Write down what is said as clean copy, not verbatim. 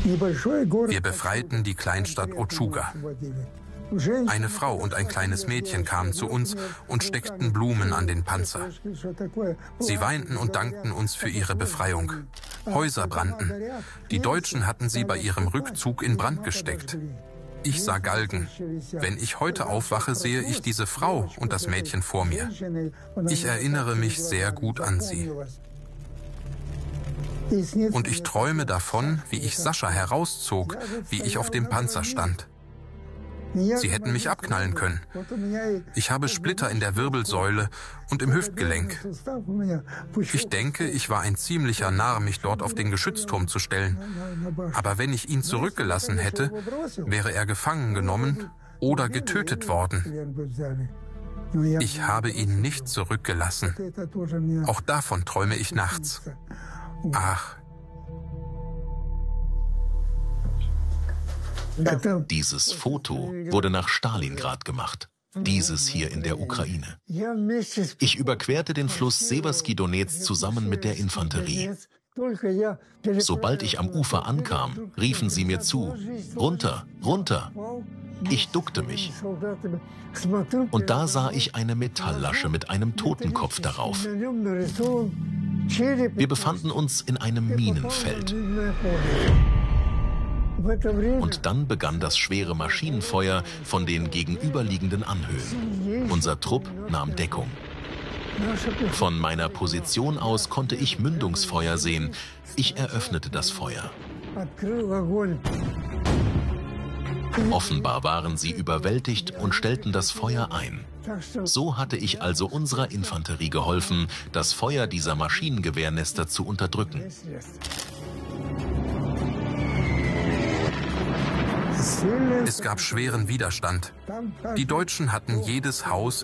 Wir befreiten die Kleinstadt Ochuga. Eine Frau und ein kleines Mädchen kamen zu uns und steckten Blumen an den Panzer. Sie weinten und dankten uns für ihre Befreiung. Häuser brannten. Die Deutschen hatten sie bei ihrem Rückzug in Brand gesteckt. Ich sah Galgen. Wenn ich heute aufwache, sehe ich diese Frau und das Mädchen vor mir. Ich erinnere mich sehr gut an sie. Und ich träume davon, wie ich Sascha herauszog, wie ich auf dem Panzer stand. Sie hätten mich abknallen können. Ich habe Splitter in der Wirbelsäule und im Hüftgelenk. Ich denke, ich war ein ziemlicher Narr, mich dort auf den Geschützturm zu stellen. Aber wenn ich ihn zurückgelassen hätte, wäre er gefangen genommen oder getötet worden. Ich habe ihn nicht zurückgelassen. Auch davon träume ich nachts. Ach. Dieses Foto wurde nach Stalingrad gemacht. Dieses hier in der Ukraine. Ich überquerte den Fluss Sewerski Donez zusammen mit der Infanterie. Sobald ich am Ufer ankam, riefen sie mir zu: Runter, runter! Ich duckte mich. Und da sah ich eine Metalllasche mit einem Totenkopf darauf. Wir befanden uns in einem Minenfeld. Und dann begann das schwere Maschinenfeuer von den gegenüberliegenden Anhöhen. Unser Trupp nahm Deckung. Von meiner Position aus konnte ich Mündungsfeuer sehen. Ich eröffnete das Feuer. Offenbar waren sie überwältigt und stellten das Feuer ein. So hatte ich also unserer Infanterie geholfen, das Feuer dieser Maschinengewehrnester zu unterdrücken. Es gab schweren Widerstand. Die Deutschen hatten jedes Haus